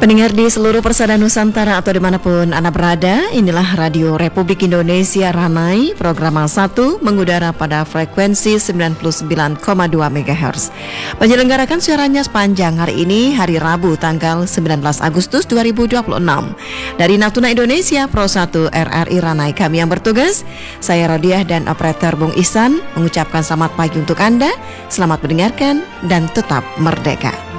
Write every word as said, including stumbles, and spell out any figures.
Pendengar di seluruh persada Nusantara atau dimanapun Anda berada, inilah Radio Republik Indonesia Ranai, program satu mengudara pada frekuensi sembilan puluh sembilan koma dua megahertz. Menyelenggarakan siarannya sepanjang hari ini, hari Rabu tanggal sembilan belas Agustus dua ribu dua puluh enam. Dari Natuna Indonesia, Pro satu R R I Ranai, kami yang bertugas, saya Rodiah dan operator Bung Ihsan, mengucapkan selamat pagi untuk Anda, selamat mendengarkan dan tetap merdeka.